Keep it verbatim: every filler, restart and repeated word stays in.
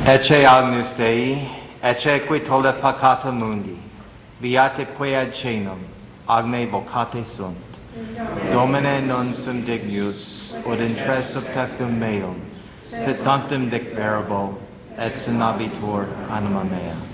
Ecce agnus Dei, ecce qui tollet peccata mundi, viate quae ad caenum, agne vocate sunt. Domine non sum dignus, ut intres subtectum meum, sit tantum dic verbo, et sinabitur anima mea.